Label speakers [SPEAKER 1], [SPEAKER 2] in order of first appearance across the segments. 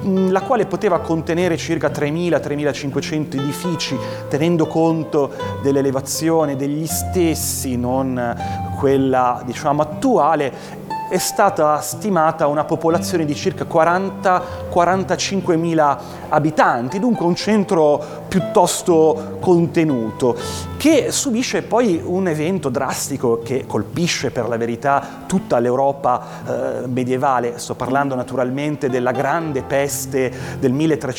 [SPEAKER 1] la quale poteva contenere circa 3.000-3.500 edifici, tenendo conto dell'elevazione degli stessi, non quella diciamo attuale. È stata stimata una popolazione di circa 40-45.000 abitanti, dunque un centro piuttosto contenuto, che subisce poi un evento drastico che colpisce per la verità tutta l'Europa medievale. Sto parlando naturalmente della grande peste del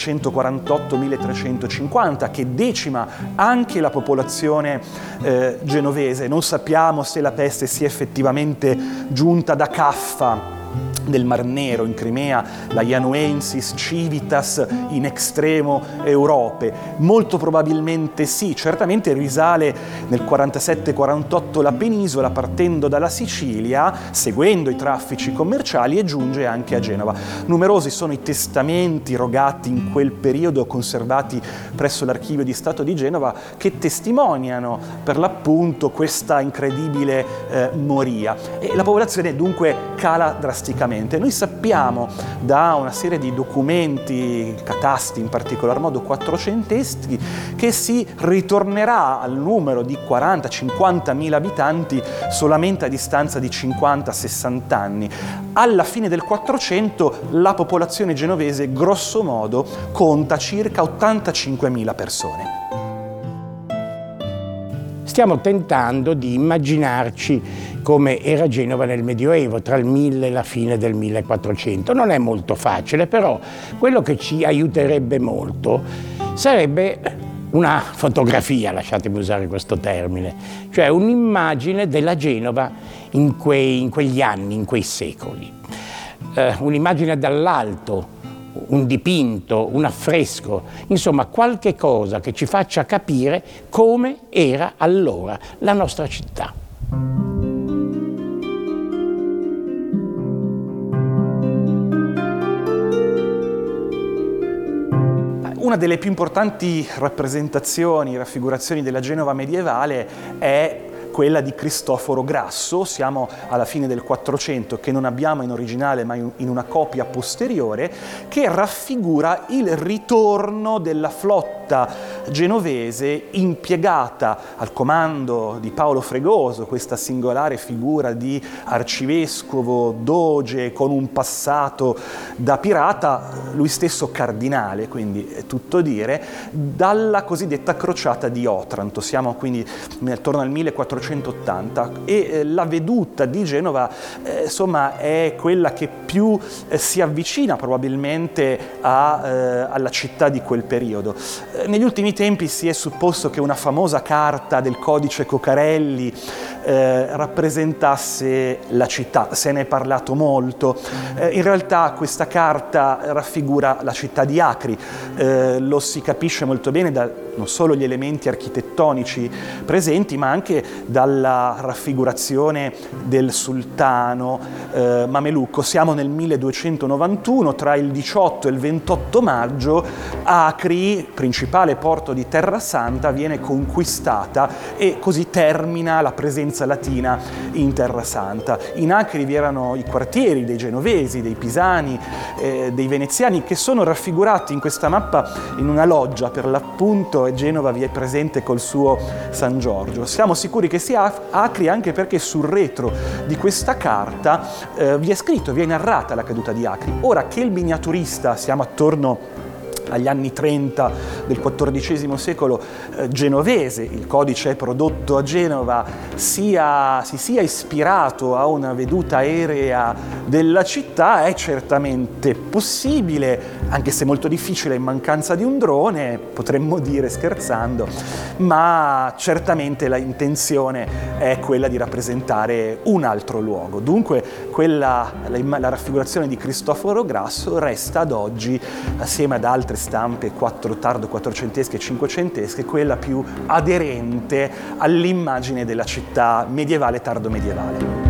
[SPEAKER 1] 1348-1350, che decima anche la popolazione genovese. Non sappiamo se la peste sia effettivamente giunta da Caffa del Mar Nero in Crimea, la Ianuensis Civitas in extremo Europe. Molto probabilmente sì, certamente risale nel 47-48 la penisola, partendo dalla Sicilia, seguendo i traffici commerciali, e giunge anche a Genova. Numerosi sono i testamenti rogati in quel periodo, conservati presso l'Archivio di Stato di Genova, che testimoniano per l'appunto questa incredibile moria. E la popolazione dunque cala drasticamente. Noi sappiamo da una serie di documenti, catasti in particolar modo quattrocenteschi, che si ritornerà al numero di 40-50.000 abitanti solamente a distanza di 50-60 anni. Alla fine del 400 la popolazione genovese grosso modo conta circa 85.000 persone.
[SPEAKER 2] Stiamo tentando di immaginarci come era Genova nel Medioevo, tra il 1000 e la fine del 1400. Non è molto facile, però quello che ci aiuterebbe molto sarebbe una fotografia, lasciatemi usare questo termine, cioè un'immagine della Genova in quegli anni, in quei secoli. Un'immagine dall'alto, un dipinto, un affresco, insomma qualche cosa che ci faccia capire come era allora la nostra città.
[SPEAKER 1] Una delle più importanti rappresentazioni, raffigurazioni della Genova medievale è quella di Cristoforo Grasso. Siamo alla fine del 400, che non abbiamo in originale ma in una copia posteriore, che raffigura il ritorno della flotta genovese impiegata al comando di Paolo Fregoso, questa singolare figura di arcivescovo, doge, con un passato da pirata, lui stesso cardinale, quindi è tutto dire, dalla cosiddetta crociata di Otranto. Siamo quindi attorno al 1480 e la veduta di Genova insomma è quella che più si avvicina probabilmente alla città di quel periodo. Negli ultimi tempi si è supposto che una famosa carta del codice Cocarelli rappresentasse la città, se ne è parlato molto. In realtà questa carta raffigura la città di Acri, lo si capisce molto bene non solo gli elementi architettonici presenti, ma anche dalla raffigurazione del sultano mamelucco. Siamo nel 1291, tra il 18 e il 28 maggio, Acri, principale porto di Terra Santa, viene conquistata e così termina la presenza latina in Terra Santa. In Acri vi erano i quartieri dei genovesi, dei pisani, dei veneziani, che sono raffigurati in questa mappa in una loggia per l'appunto, e Genova vi è presente col suo San Giorgio. Siamo sicuri che sia Acri anche perché sul retro di questa carta vi è scritto, vi è narrata la caduta di Acri. Ora che il miniaturista, siamo attorno agli anni 30 del XIV secolo genovese, il codice è prodotto a Genova, si sia ispirato a una veduta aerea della città, è certamente possibile, anche se molto difficile in mancanza di un drone, potremmo dire scherzando, ma certamente la intenzione è quella di rappresentare un altro luogo. Dunque la raffigurazione di Cristoforo Grasso resta ad oggi, assieme ad altre stampe tardo quattrocentesche e cinquecentesche, quella più aderente all'immagine della città medievale, tardo medievale.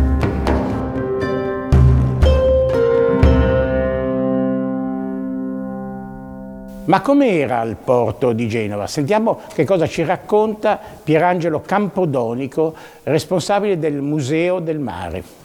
[SPEAKER 2] Ma com'era il porto di Genova? Sentiamo che cosa ci racconta Pierangelo Campodonico, responsabile del Museo del Mare.